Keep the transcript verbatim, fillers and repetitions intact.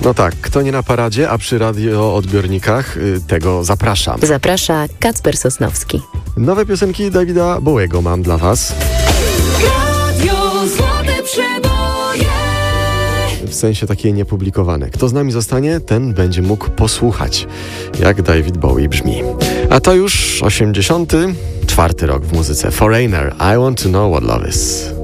No tak, kto nie na paradzie, a przy radioodbiornikach, y, tego zapraszam. Zaprasza Kacper Sosnowski. Nowe piosenki Davida Bowiego mam dla was. Radio Złote Przeboje. W sensie takie niepublikowane. Kto z nami zostanie, ten będzie mógł posłuchać, jak David Bowie brzmi. A to już osiemdziesiąty czwarty rok w muzyce. Foreigner, I Want to Know What Love Is.